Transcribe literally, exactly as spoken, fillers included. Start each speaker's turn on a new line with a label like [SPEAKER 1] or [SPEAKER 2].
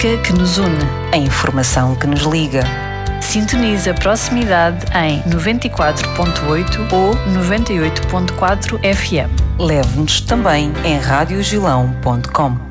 [SPEAKER 1] música que nos une,
[SPEAKER 2] a informação que nos liga.
[SPEAKER 1] Sintoniza a proximidade em noventa e quatro ponto oito ou noventa e oito ponto quatro F M.
[SPEAKER 2] Leve-nos também em rádio gilão ponto com.